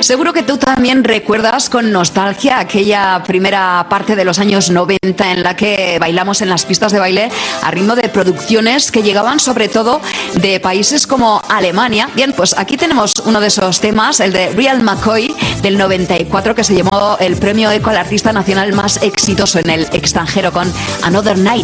Seguro que tú también recuerdas con nostalgia aquella primera parte de los años 90 en la que bailamos en las pistas de baile a ritmo de producciones que llegaban sobre todo de países como Alemania. Bien, pues aquí tenemos uno de esos temas, el de Real McCoy del 94, que se llevó el premio ECO al artista nacional más exitoso en el extranjero con Another Night.